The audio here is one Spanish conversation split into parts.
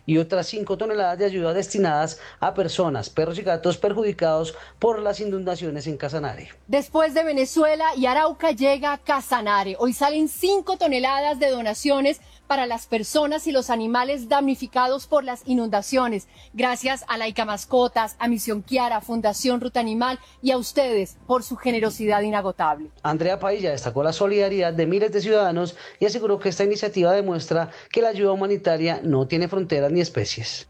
y otras 5 toneladas de ayuda destinadas a personas, perros y gatos perjudicados por las inundaciones en Casanare. Después de Venezuela y Arauca llega Casanare. Hoy salen 5 toneladas de donaciones para las personas y los animales damnificados por las inundaciones. Gracias a Laica Mascotas, a Misión Kiara, Fundación Ruta Animal y a ustedes por su generosidad inagotable. Andrea Pailla destacó la solidaridad de miles de ciudadanos y aseguró que esta iniciativa demuestra que la ayuda humanitaria no tiene fronteras ni especies.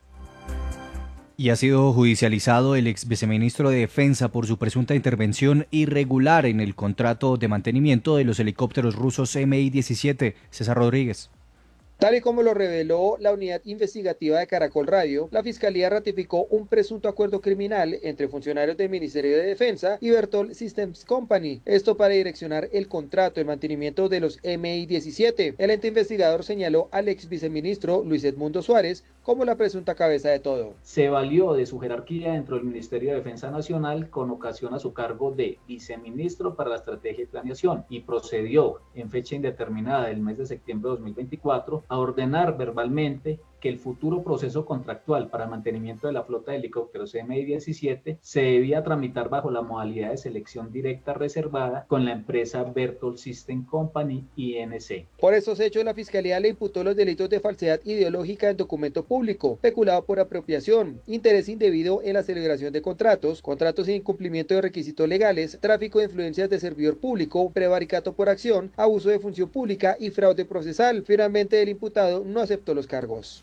Y ha sido judicializado el ex viceministro de Defensa por su presunta intervención irregular en el contrato de mantenimiento de los helicópteros rusos Mi-17. César Rodríguez. Tal y como lo reveló la unidad investigativa de Caracol Radio, la Fiscalía ratificó un presunto acuerdo criminal entre funcionarios del Ministerio de Defensa y Bertol Systems Company, esto para direccionar el contrato de mantenimiento de los Mi-17. El ente investigador señaló al ex viceministro Luis Edmundo Suárez como la presunta cabeza de todo. Se valió de su jerarquía dentro del Ministerio de Defensa Nacional con ocasión a su cargo de viceministro para la estrategia y planeación y procedió en fecha indeterminada del mes de septiembre de 2024 a ordenar verbalmente que el futuro proceso contractual para mantenimiento de la flota de helicópteros Mi-17 se debía tramitar bajo la modalidad de selección directa reservada con la empresa Bertol System Company INC. Por estos hechos, la Fiscalía le imputó los delitos de falsedad ideológica en documento público, peculado por apropiación, interés indebido en la celebración de contratos, contratos sin incumplimiento de requisitos legales, tráfico de influencias de servidor público, prevaricato por acción, abuso de función pública y fraude procesal. Finalmente, el imputado no aceptó los cargos.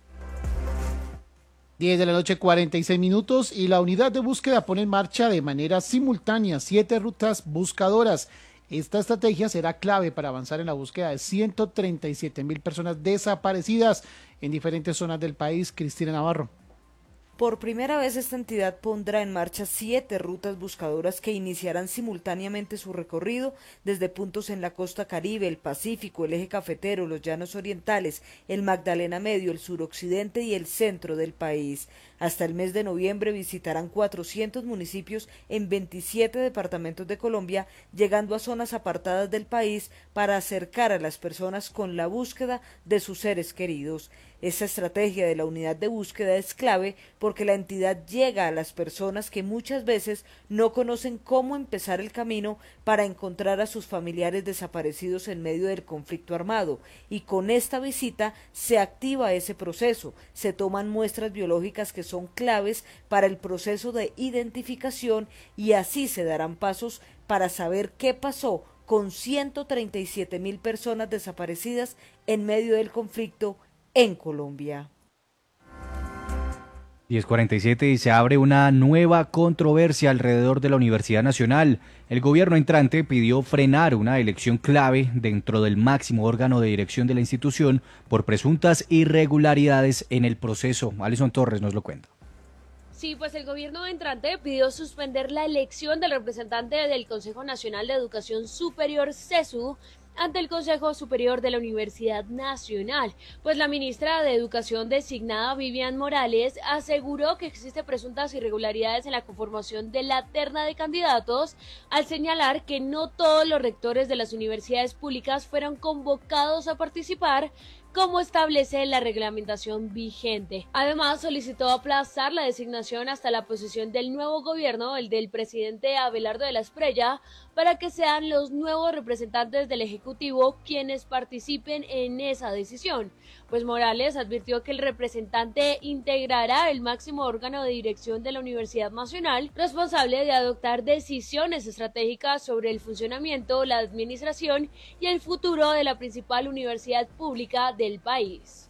10 de la noche, 46 minutos, y la unidad de búsqueda pone en marcha de manera simultánea 7 rutas buscadoras. Esta estrategia será clave para avanzar en la búsqueda de 137.000 personas desaparecidas en diferentes zonas del país. Cristina Navarro. Por primera vez esta entidad pondrá en marcha 7 rutas buscadoras que iniciarán simultáneamente su recorrido desde puntos en la costa Caribe, el Pacífico, el eje cafetero, los llanos orientales, el Magdalena Medio, el suroccidente y el centro del país. Hasta el mes de noviembre visitarán 400 municipios en 27 departamentos de Colombia, llegando a zonas apartadas del país para acercar a las personas con la búsqueda de sus seres queridos. Esta estrategia de la unidad de búsqueda es clave porque la entidad llega a las personas que muchas veces no conocen cómo empezar el camino para encontrar a sus familiares desaparecidos en medio del conflicto armado, y con esta visita se activa ese proceso, se toman muestras biológicas que son claves para el proceso de identificación y así se darán pasos para saber qué pasó con 137.000 personas desaparecidas en medio del conflicto en Colombia. 10:47 y se abre una nueva controversia alrededor de la Universidad Nacional. El gobierno entrante pidió frenar una elección clave dentro del máximo órgano de dirección de la institución por presuntas irregularidades en el proceso. Alison Torres nos lo cuenta. Sí, pues el gobierno entrante pidió suspender la elección del representante del Consejo Nacional de Educación Superior, CESU, ante el Consejo Superior de la Universidad Nacional, pues la ministra de Educación designada, Vivian Morales, aseguró que existen presuntas irregularidades en la conformación de la terna de candidatos, al señalar que no todos los rectores de las universidades públicas fueron convocados a participar, como establece la reglamentación vigente. Además, solicitó aplazar la designación hasta la posesión del nuevo gobierno, el del presidente Abelardo de la Espriella, para que sean los nuevos representantes del Ejecutivo quienes participen en esa decisión. Pues Morales advirtió que el representante integrará el máximo órgano de dirección de la Universidad Nacional, responsable de adoptar decisiones estratégicas sobre el funcionamiento, la administración y el futuro de la principal universidad pública del país.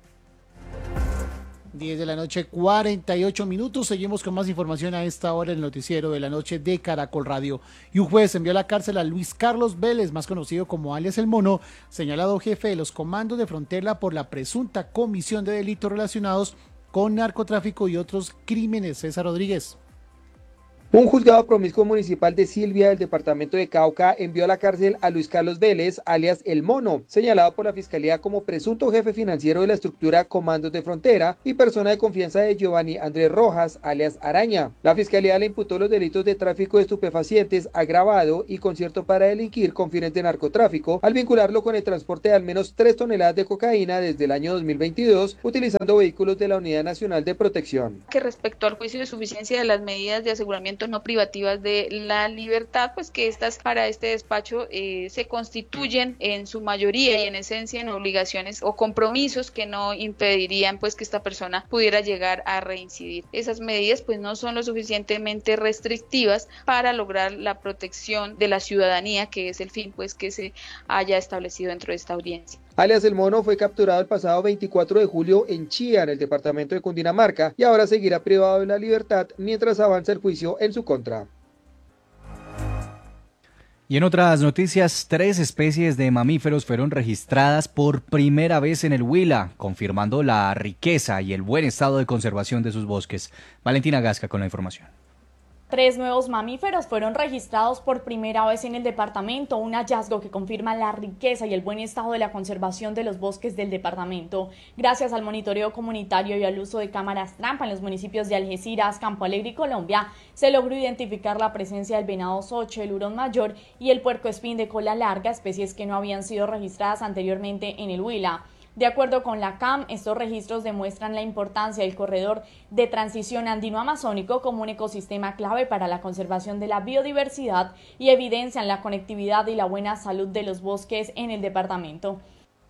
10 de la noche, 48 minutos. Seguimos con más información a esta hora en el noticiero de la noche de Caracol Radio. Y un juez envió a la cárcel a Luis Carlos Vélez, más conocido como alias El Mono, señalado jefe de los comandos de frontera por la presunta comisión de delitos relacionados con narcotráfico y otros crímenes. César Rodríguez. Un juzgado promiscuo municipal de Silvia, del departamento de Cauca, envió a la cárcel a Luis Carlos Vélez, alias El Mono, señalado por la Fiscalía como presunto jefe financiero de la estructura Comandos de Frontera y persona de confianza de Giovanni Andrés Rojas, alias Araña. La Fiscalía le imputó los delitos de tráfico de estupefacientes agravado y concierto para delinquir con fines de narcotráfico, al vincularlo con el transporte de al menos 3 toneladas de cocaína desde el año 2022, utilizando vehículos de la Unidad Nacional de Protección. Que respecto al juicio de suficiencia de las medidas de aseguramiento no privativas de la libertad, pues que estas para este despacho se constituyen en su mayoría y en esencia en obligaciones o compromisos que no impedirían pues que esta persona pudiera llegar a reincidir. Esas medidas pues no son lo suficientemente restrictivas para lograr la protección de la ciudadanía, que es el fin pues que se haya establecido dentro de esta audiencia. Alias El Mono fue capturado el pasado 24 de julio en Chía, en el departamento de Cundinamarca, y ahora seguirá privado de la libertad mientras avanza el juicio en su contra. Y en otras noticias, 3 especies de mamíferos fueron registradas por primera vez en el Huila, confirmando la riqueza y el buen estado de conservación de sus bosques. Valentina Gasca con la información. 3 nuevos mamíferos fueron registrados por primera vez en el departamento, un hallazgo que confirma la riqueza y el buen estado de la conservación de los bosques del departamento. Gracias al monitoreo comunitario y al uso de cámaras trampa en los municipios de Algeciras, Campo Alegre y Colombia, se logró identificar la presencia del venado soche, el hurón mayor y el puercoespín de cola larga, especies que no habían sido registradas anteriormente en el Huila. De acuerdo con la CAM, estos registros demuestran la importancia del corredor de transición andino-amazónico como un ecosistema clave para la conservación de la biodiversidad y evidencian la conectividad y la buena salud de los bosques en el departamento.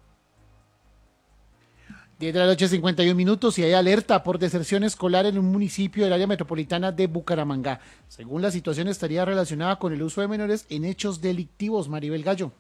10 de la noche, 51 minutos, y hay alerta por deserción escolar en un municipio del área metropolitana de Bucaramanga. Según la situación, estaría relacionada con el uso de menores en hechos delictivos. Maribel Gallo.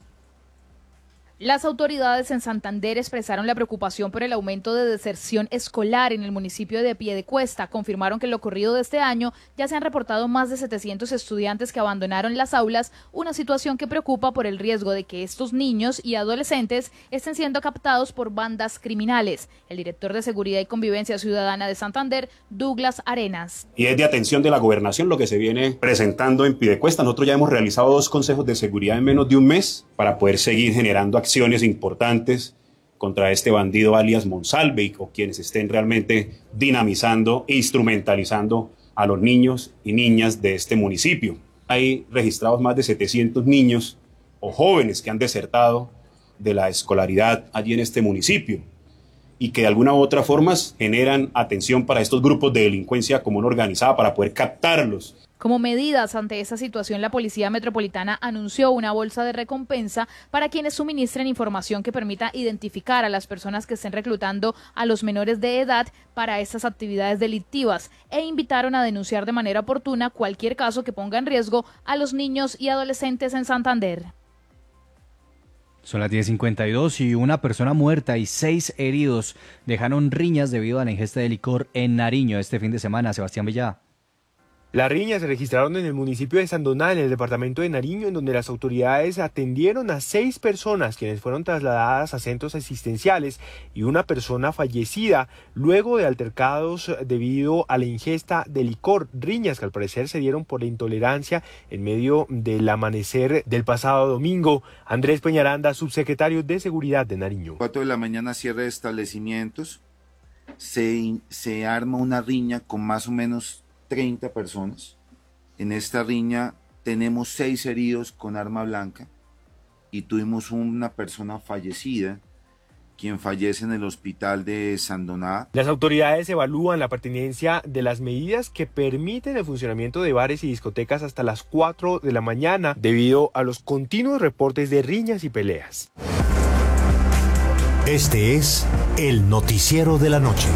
Las autoridades en Santander expresaron la preocupación por el aumento de deserción escolar en el municipio de Piedecuesta. Confirmaron que en lo ocurrido de este año ya se han reportado más de 700 estudiantes que abandonaron las aulas, una situación que preocupa por el riesgo de que estos niños y adolescentes estén siendo captados por bandas criminales. El director de Seguridad y Convivencia Ciudadana de Santander, Douglas Arenas. Y es de atención de la gobernación lo que se viene presentando en Piedecuesta. Nosotros ya hemos realizado 2 consejos de seguridad en menos de un mes para poder seguir generando acciones importantes contra este bandido alias Monsalve o quienes estén realmente dinamizando e instrumentalizando a los niños y niñas de este municipio. Hay registrados más de 700 niños o jóvenes que han desertado de la escolaridad allí en este municipio y que de alguna u otra forma generan atención para estos grupos de delincuencia común organizada para poder captarlos. Como medidas ante esa situación, la Policía Metropolitana anunció una bolsa de recompensa para quienes suministren información que permita identificar a las personas que estén reclutando a los menores de edad para estas actividades delictivas e invitaron a denunciar de manera oportuna cualquier caso que ponga en riesgo a los niños y adolescentes en Santander. Son las 10:52 y una persona muerta y 6 heridos dejaron riñas debido a la ingesta de licor en Nariño este fin de semana. Sebastián Villada. Las riñas se registraron en el municipio de Sandoná, en el departamento de Nariño, en donde las autoridades atendieron a 6 personas quienes fueron trasladadas a centros asistenciales y una persona fallecida luego de altercados debido a la ingesta de licor. Riñas que al parecer se dieron por la intolerancia en medio del amanecer del pasado domingo. Andrés Peñaranda, subsecretario de Seguridad de Nariño. 4 de la mañana, cierre de establecimientos, se arma una riña con más o menos 30 personas. En esta riña tenemos 6 heridos con arma blanca y tuvimos una persona fallecida, quien fallece en el hospital de Sandoná. Las autoridades evalúan la pertinencia de las medidas que permiten el funcionamiento de bares y discotecas hasta las 4 de la mañana debido a los continuos reportes de riñas y peleas. Este es el noticiero de la noche.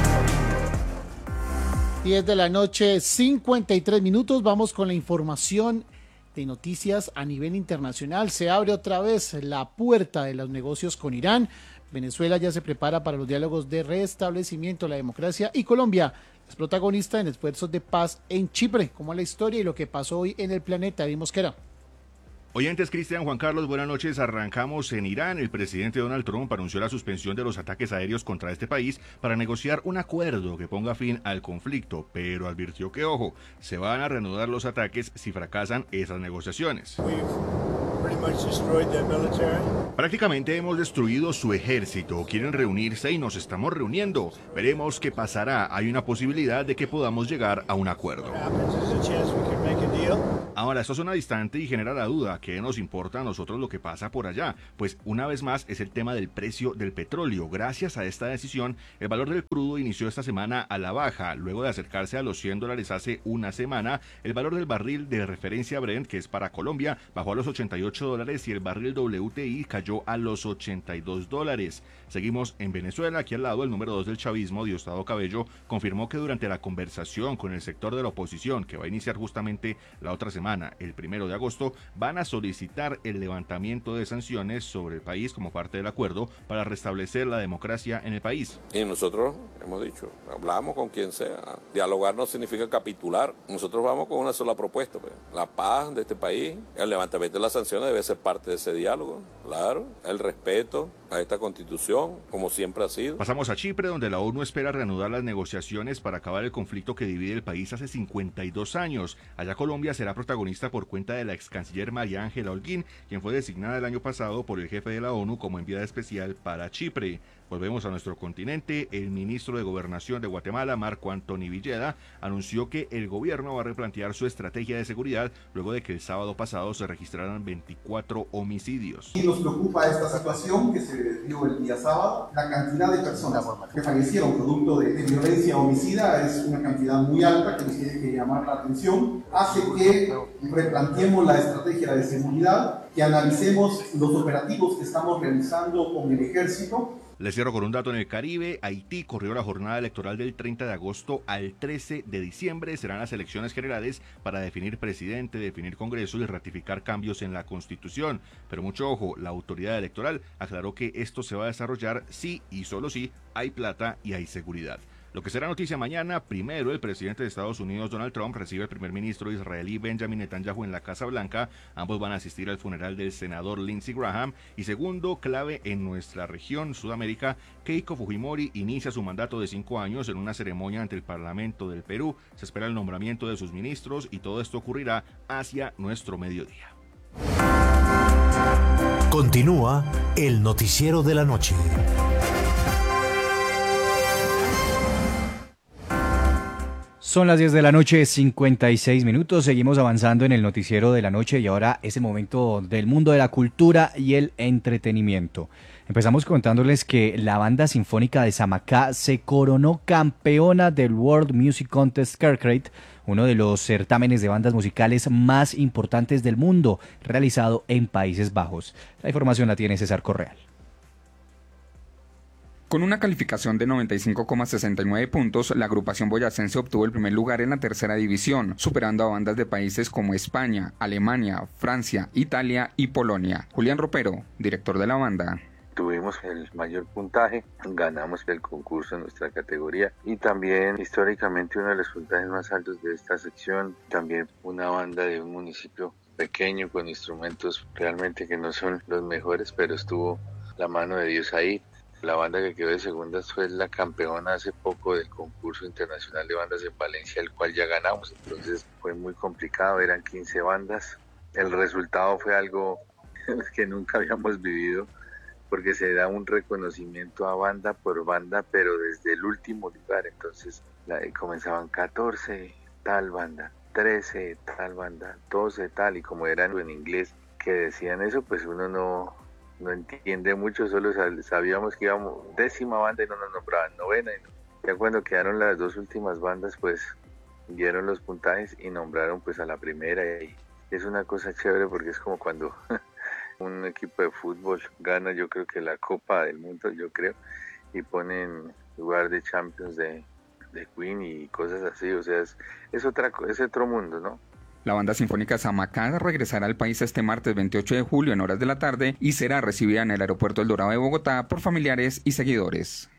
10 de la noche, 53 minutos. Vamos con la información de noticias a nivel internacional. Se abre otra vez la puerta de los negocios con Irán. Venezuela ya se prepara para los diálogos de restablecimiento de la democracia y Colombia es protagonista en esfuerzos de paz en Chipre. Como la historia y lo que pasó hoy en el planeta. Eddie Mosquera. Oyentes, Cristian, Juan Carlos, buenas noches. Arrancamos en Irán. El presidente Donald Trump anunció la suspensión de los ataques aéreos contra este país para negociar un acuerdo que ponga fin al conflicto, pero advirtió que, ojo, se van a reanudar los ataques si fracasan esas negociaciones. Prácticamente hemos destruido su ejército. Quieren reunirse y nos estamos reuniendo. Veremos qué pasará. Hay una posibilidad de que podamos llegar a un acuerdo. Ahora, esto suena distante y genera la duda. ¿Qué nos importa a nosotros lo que pasa por allá? Pues una vez más es el tema del precio del petróleo. Gracias a esta decisión, el valor del crudo inició esta semana a la baja. Luego de acercarse a los $100 hace una semana, el valor del barril de referencia Brent, que es para Colombia, bajó a los $88 y el barril WTI cayó a los $82. Seguimos en Venezuela. Aquí al lado, el número 2 del chavismo, Diosdado Cabello, confirmó que durante la conversación con el sector de la oposición, que va a iniciar justamente la otra semana, el 1 de agosto, van a solicitar el levantamiento de sanciones sobre el país como parte del acuerdo para restablecer la democracia en el país. Y nosotros hemos dicho, hablamos con quien sea. Dialogar no significa capitular. Nosotros vamos con una sola propuesta, pues. La paz de este país, el levantamiento de las sanciones debe ser parte de ese diálogo, claro, el respeto a esta constitución, como siempre ha sido. Pasamos a Chipre, donde la ONU espera reanudar las negociaciones para acabar el conflicto que divide el país hace 52 años. Allá Colombia será protagonista por cuenta de la ex canciller María Ángela Holguín, quien fue designada el año pasado por el jefe de la ONU como enviada especial para Chipre. Volvemos a nuestro continente. El ministro de Gobernación de Guatemala, Marco Antonio Villeda, anunció que el gobierno va a replantear su estrategia de seguridad luego de que el sábado pasado se registraran 24 homicidios. Y nos preocupa esta situación que se dio el día sábado. La cantidad de personas que fallecieron producto de violencia homicida es una cantidad muy alta que nos tiene que llamar la atención. Hace que replanteemos la estrategia de seguridad, que analicemos los operativos que estamos realizando con el ejército. Les cierro con un dato en el Caribe. Haití corrió la jornada electoral del 30 de agosto al 13 de diciembre. Serán las elecciones generales para definir presidente, definir Congreso y ratificar cambios en la Constitución. Pero mucho ojo, la autoridad electoral aclaró que esto se va a desarrollar si y solo si hay plata y hay seguridad. Lo que será noticia mañana: primero, el presidente de Estados Unidos, Donald Trump, recibe al primer ministro israelí Benjamin Netanyahu en la Casa Blanca. Ambos van a asistir al funeral del senador Lindsey Graham. Y segundo, clave en nuestra región, Sudamérica, Keiko Fujimori inicia su mandato de 5 años en una ceremonia ante el Parlamento del Perú. Se espera el nombramiento de sus ministros y todo esto ocurrirá hacia nuestro mediodía. Continúa el noticiero de la noche. Son las 10 de la noche, 56 minutos. Seguimos avanzando en el noticiero de la noche y ahora es el momento del mundo de la cultura y el entretenimiento. Empezamos contándoles que la banda sinfónica de Samacá se coronó campeona del World Music Contest Kerkrade, uno de los certámenes de bandas musicales más importantes del mundo, realizado en Países Bajos. La información la tiene César Correal. Con una calificación de 95,69 puntos, la agrupación boyacense obtuvo el primer lugar en la tercera división, superando a bandas de países como España, Alemania, Francia, Italia y Polonia. Julián Ropero, director de la banda. Tuvimos el mayor puntaje, ganamos el concurso en nuestra categoría y también históricamente uno de los puntajes más altos de esta sección, también una banda de un municipio pequeño con instrumentos realmente que no son los mejores, pero estuvo la mano de Dios ahí. La banda que quedó de segundas fue la campeona hace poco del concurso internacional de bandas en Valencia, el cual ya ganamos, entonces fue muy complicado, eran 15 bandas. El resultado fue algo que nunca habíamos vivido, porque se da un reconocimiento a banda por banda, pero desde el último lugar, entonces comenzaban 14 tal banda, 13 tal banda, 12 tal, y como eran en inglés que decían eso, pues uno no entiende mucho, solo sabíamos que íbamos 10ª banda y no nos nombraban 9ª. Ya cuando quedaron las dos últimas bandas, pues dieron los puntajes y nombraron pues a la primera. Y es una cosa chévere porque es como cuando un equipo de fútbol gana, yo creo que la Copa del Mundo, y ponen lugar de Champions de Queen y cosas así, o sea, es otro mundo, ¿no? La banda sinfónica Samacá regresará al país este martes 28 de julio en horas de la tarde y será recibida en el aeropuerto El Dorado de Bogotá por familiares y seguidores.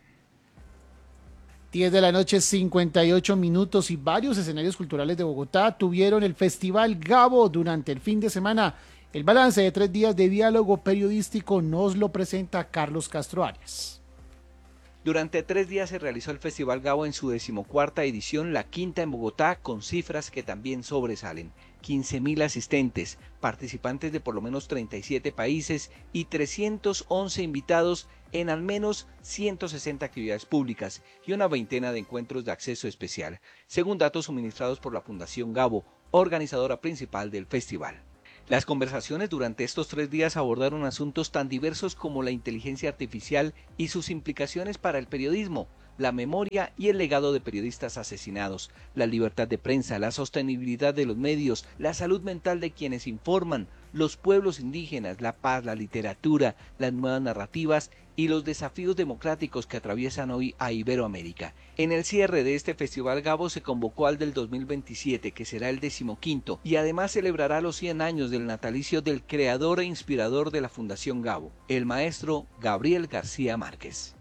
10 de la noche, 58 minutos, y varios escenarios culturales de Bogotá tuvieron el Festival Gabo durante el fin de semana. El balance de 3 días de diálogo periodístico nos lo presenta Carlos Castro Arias. Durante 3 días se realizó el Festival Gabo en su 14ª edición, la quinta en Bogotá, con cifras que también sobresalen. 15.000 asistentes, participantes de por lo menos 37 países y 311 invitados en al menos 160 actividades públicas y una veintena de encuentros de acceso especial, según datos suministrados por la Fundación Gabo, organizadora principal del festival. Las conversaciones durante estos 3 días abordaron asuntos tan diversos como la inteligencia artificial y sus implicaciones para el periodismo, la memoria y el legado de periodistas asesinados, la libertad de prensa, la sostenibilidad de los medios, la salud mental de quienes informan, los pueblos indígenas, la paz, la literatura, las nuevas narrativas y los desafíos democráticos que atraviesan hoy a Iberoamérica. En el cierre de este Festival Gabo se convocó al del 2027, que será el 15º, y además celebrará los 100 años del natalicio del creador e inspirador de la Fundación Gabo, el maestro Gabriel García Márquez.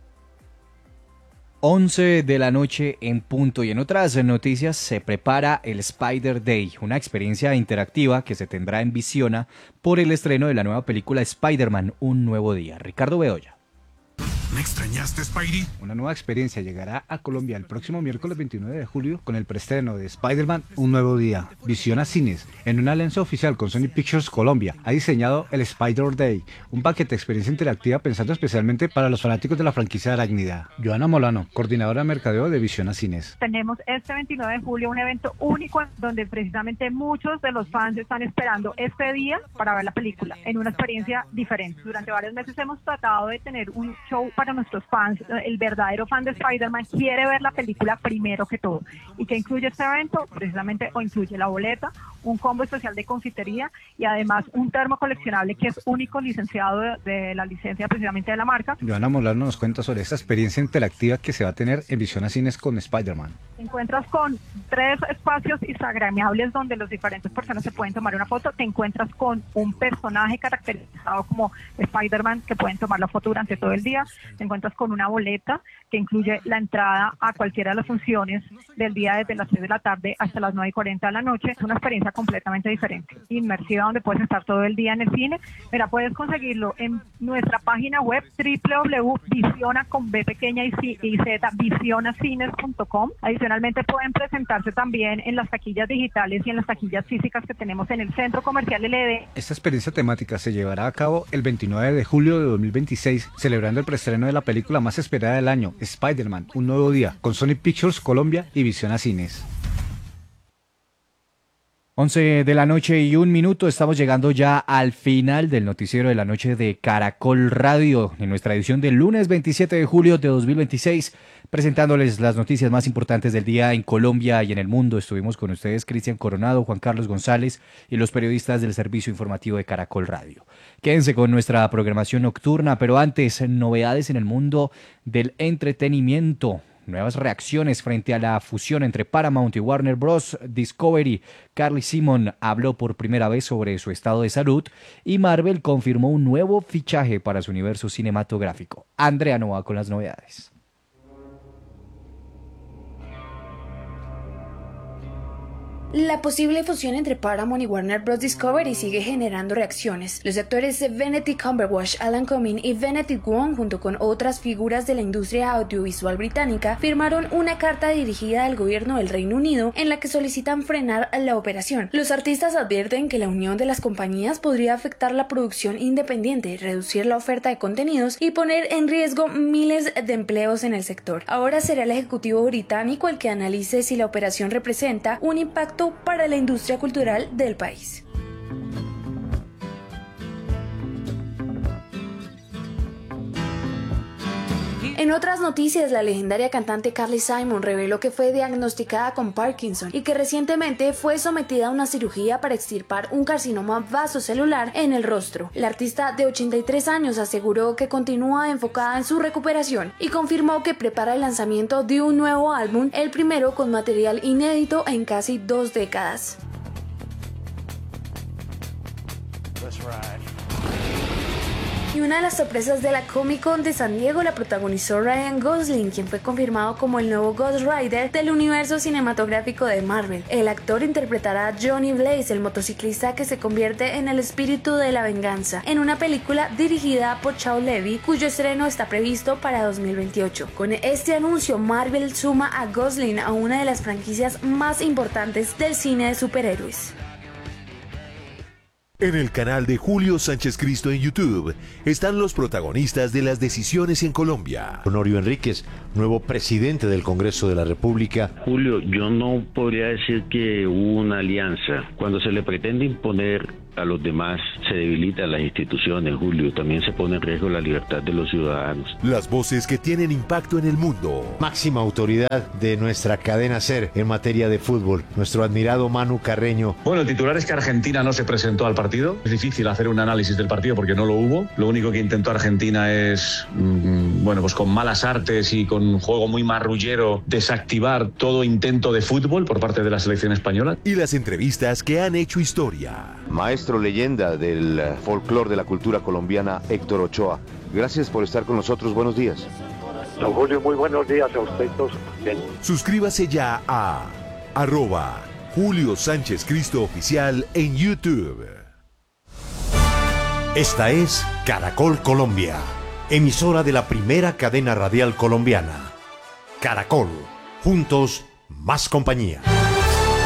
11 de la noche en punto, y en otras noticias se prepara el Spider Day, una experiencia interactiva que se tendrá en Visiona por el estreno de la nueva película Spider-Man, Un Nuevo Día. Ricardo Bedoya. ¿Me extrañaste, Spidey? Una nueva experiencia llegará a Colombia el próximo miércoles 29 de julio con el preestreno de Spider-Man Un Nuevo Día. Visiona Cines, en una alianza oficial con Sony Pictures Colombia, ha diseñado el Spider Day, un paquete de experiencia interactiva pensado especialmente para los fanáticos de la franquicia de Arácnida. Joana Molano, coordinadora de mercadeo de Visiona Cines. Tenemos este 29 de julio un evento único donde precisamente muchos de los fans están esperando este día para ver la película, en una experiencia diferente. Durante varios meses hemos tratado de tener un show para nuestros fans. El verdadero fan de Spider-Man quiere ver la película primero que todo. ¿Y qué incluye este evento? Precisamente incluye la boleta, un combo especial de confitería y además un termo coleccionable que es único, licenciado de la licencia precisamente de la marca. Joana Molano nos cuenta sobre esta experiencia interactiva que se va a tener en Visiona Cines con Spider-Man. Te encuentras con 3 espacios instagramiables donde las diferentes personas se pueden tomar una foto. Te encuentras con un personaje caracterizado como Spider-Man que pueden tomar la foto durante todo el día. Te encuentras con una boleta que incluye la entrada a cualquiera de las funciones del día desde las 6 de la tarde hasta las 9:40 de la noche. Es una experiencia completamente diferente, inmersiva, donde puedes estar todo el día en el cine. Mira, puedes conseguirlo en nuestra página web www.visiona con B pequeña y Z, visionacines.com. Adicionalmente pueden presentarse también en las taquillas digitales y en las taquillas físicas que tenemos en el Centro Comercial LED. Esta experiencia temática se llevará a cabo el 29 de julio de 2026, celebrando el preestreno de la película más esperada del año, Spider-Man, Un Nuevo Día, con Sony Pictures Colombia y Visiona Cines. 11 de la noche y 1 minuto, estamos llegando ya al final del noticiero de la noche de Caracol Radio, en nuestra edición del lunes 27 de julio de 2026, presentándoles las noticias más importantes del día en Colombia y en el mundo. Estuvimos con ustedes Cristian Coronado, Juan Carlos González y los periodistas del servicio informativo de Caracol Radio. Quédense con nuestra programación nocturna, pero antes, novedades en el mundo del entretenimiento. Nuevas reacciones frente a la fusión entre Paramount y Warner Bros. Discovery. Carly Simon habló por primera vez sobre su estado de salud y Marvel confirmó un nuevo fichaje para su universo cinematográfico. Andrea Nova con las novedades. La posible fusión entre Paramount y Warner Bros. Discovery sigue generando reacciones. Los actores Benedict Cumberbatch, Alan Cumming y Benedict Wong, junto con otras figuras de la industria audiovisual británica, firmaron una carta dirigida al gobierno del Reino Unido en la que solicitan frenar la operación. Los artistas advierten que la unión de las compañías podría afectar la producción independiente, reducir la oferta de contenidos y poner en riesgo miles de empleos en el sector. Ahora será el ejecutivo británico el que analice si la operación representa un impacto para la industria cultural del país. En otras noticias, la legendaria cantante Carly Simon reveló que fue diagnosticada con Parkinson y que recientemente fue sometida a una cirugía para extirpar un carcinoma vasocelular en el rostro. La artista de 83 años aseguró que continúa enfocada en su recuperación y confirmó que prepara el lanzamiento de un nuevo álbum, el primero con material inédito en casi 2 décadas. Y una de las sorpresas de la Comic Con de San Diego la protagonizó Ryan Gosling, quien fue confirmado como el nuevo Ghost Rider del universo cinematográfico de Marvel. El actor interpretará a Johnny Blaze, el motociclista que se convierte en el espíritu de la venganza, en una película dirigida por Shawn Levy, cuyo estreno está previsto para 2028. Con este anuncio, Marvel suma a Gosling a una de las franquicias más importantes del cine de superhéroes. En el canal de Julio Sánchez Cristo en YouTube están los protagonistas de las decisiones en Colombia. Honorio Enríquez, nuevo presidente del Congreso de la República. Julio, yo no podría decir que hubo una alianza. Cuando se le pretende imponer a los demás, se debilitan las instituciones, Julio. También se pone en riesgo la libertad de los ciudadanos. Las voces que tienen impacto en el mundo. Máxima autoridad de nuestra cadena SER en materia de fútbol, nuestro admirado Manu Carreño. Bueno, el titular es que Argentina no se presentó al partido. Es difícil hacer un análisis del partido porque no lo hubo. Lo único que intentó Argentina es, bueno, pues con malas artes y con un juego muy marrullero, desactivar todo intento de fútbol por parte de la selección española. Y las entrevistas que han hecho historia. Maestro leyenda del folclore de la cultura colombiana, Héctor Ochoa. Gracias por estar con nosotros. Buenos días. Don Julio, muy buenos días a usted todos. Suscríbase ya a @Julio Sánchez Cristo Oficial en YouTube. Esta es Caracol Colombia, emisora de la primera cadena radial colombiana. Caracol, juntos, más compañía.